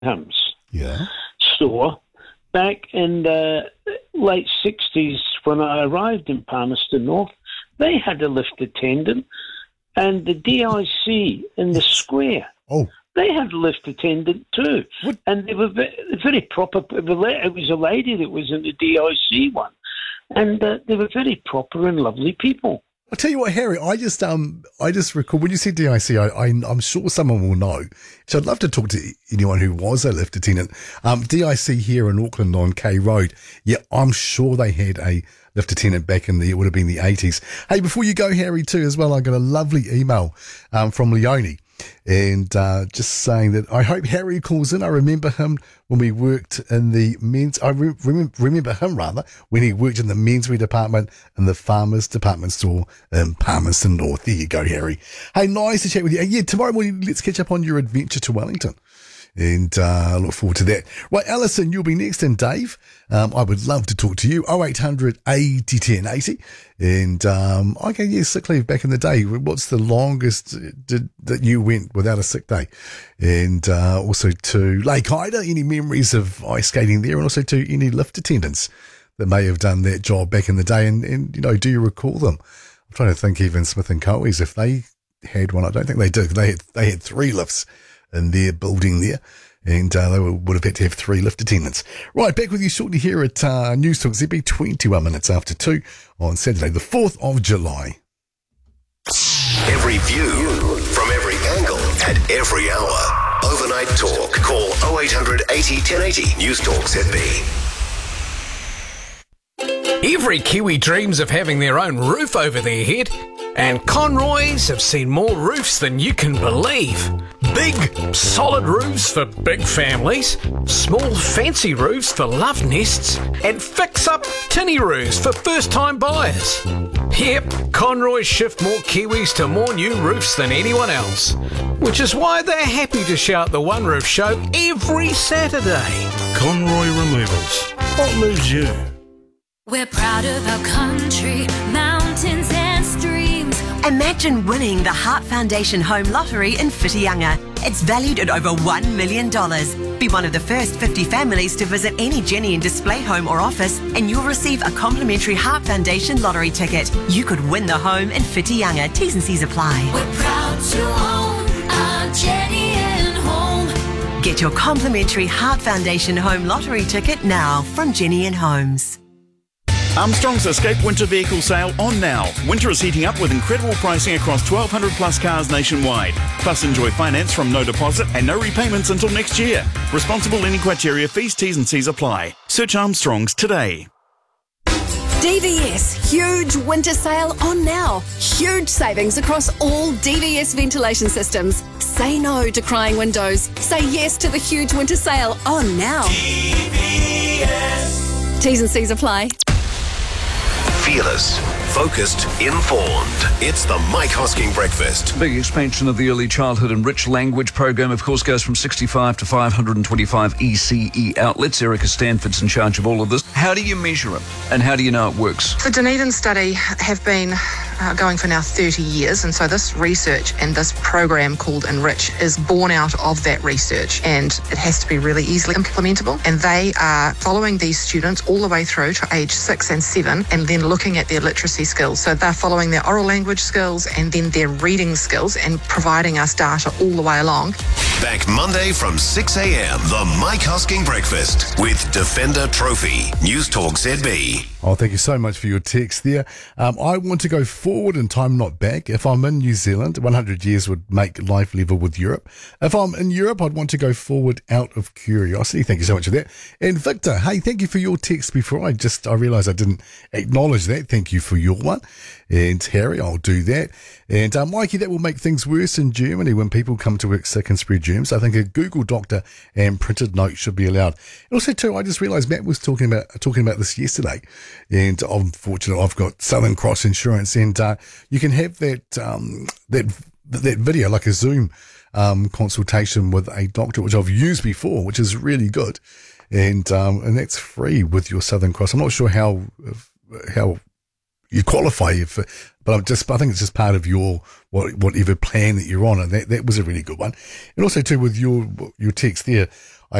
Homes Yeah. store back in the late 60s when I arrived in Palmerston North. They had a lift attendant, and the DIC in the square. Oh. They had a lift attendant too. What? And they were very proper. It was a lady that was in the DIC one. And they were very proper and lovely people. I'll tell you what, Harry, I just recall when you said DIC, I'm sure someone will know. So I'd love to talk to anyone who was a lift attendant. DIC here in Auckland on K Road. Yeah, I'm sure they had a lift attendant back it would have been the 80s. Hey, before you go, Harry, too, as well, I got a lovely email from Leonie. And just saying that I hope Harry calls in. I remember him when we worked in the men's. I remember him rather when he worked in the menswear department in the Farmers Department store in Palmerston North. There you go, Harry. Hey, nice to chat with you. And yeah, tomorrow morning let's catch up on your adventure to Wellington. And I look forward to that. Right, Alison, you'll be next. And Dave, I would love to talk to you. 0800 80 10 80. And okay, yeah, sick leave back in the day. What's the longest that you went without a sick day? And also to Lake Ida, any memories of ice skating there? And also to any lift attendants that may have done that job back in the day. And you know, do you recall them? I'm trying to think even Smith and Coe's, if they had one. I don't think they did. They had 3 lifts in their building there, and they would have had to have 3 lift attendants. Right, back with you shortly here at News Talk ZB, 21 minutes after 2 on Saturday, the 4th of July. Every view from every angle at every hour. Overnight Talk. Call 0800 80 1080. News Talk ZB. Every Kiwi dreams of having their own roof over their head, and Conroy's have seen more roofs than you can believe. Big, solid roofs for big families, small, fancy roofs for love nests, and fix-up tinny roofs for first-time buyers. Yep, Conroy's shift more Kiwis to more new roofs than anyone else, which is why they're happy to shout the One Roof Show every Saturday. Conroy Removals. What moves you? We're proud of our country, mountains and streams. Imagine winning the Heart Foundation Home Lottery in Whitianga. It's valued at over $1 million. Be one of the first 50 families to visit any Jenny and Display home or office, and you'll receive a complimentary Heart Foundation lottery ticket. You could win the home in Whitianga. T's and C's apply. We're proud to own our Jenny and Home. Get your complimentary Heart Foundation Home Lottery ticket now from Jenny and Homes. Armstrong's Escape Winter Vehicle Sale on now. Winter is heating up with incredible pricing across 1,200 plus cars nationwide. Plus enjoy finance from no deposit and no repayments until next year. Responsible lending criteria, fees, T's and C's apply. Search Armstrong's today. DVS huge winter sale on now. Huge savings across all DVS ventilation systems. Say no to crying windows. Say yes to the huge winter sale on now. DVS. T's and C's apply. Fearless, focused, informed. It's the Mike Hosking Breakfast. Big expansion of the Early Childhood and Rich Language program, of course, goes from 65 to 525 ECE outlets. Erica Stanford's in charge of all of this. How do you measure it, and how do you know it works? The Dunedin study have been going for now 30 years, and so this research and this program called Enrich is born out of that research, and it has to be really easily implementable. And they are following these students all the way through to age 6 and 7, and then looking at their literacy skills. So they're following their oral language skills and then their reading skills and providing us data all the way along. Back Monday from 6 a.m. The Mike Hosking Breakfast with Defender Trophy. News Talk ZB. Oh, thank you so much for your text there. I want to go forward in time, not back. If I'm in New Zealand, 100 years would make life level with Europe. If I'm in Europe, I'd want to go forward out of curiosity. Thank you so much for that. And Victor, hey, thank you for your text before. I realised I didn't acknowledge that. Thank you for your one. And Harry, I'll do that. And Mikey, that will make things worse in Germany when people come to work sick and spread germs. I think a Google doctor and printed note should be allowed. And also, too, I just realised Matt was talking about this yesterday. And unfortunately, I've got Southern Cross Insurance, and you can have that video, like a Zoom consultation with a doctor, which I've used before, which is really good, and that's free with your Southern Cross. I'm not sure how you qualify for, but I think it's just part of your whatever plan that you're on, and that was a really good one. And also too with your text there,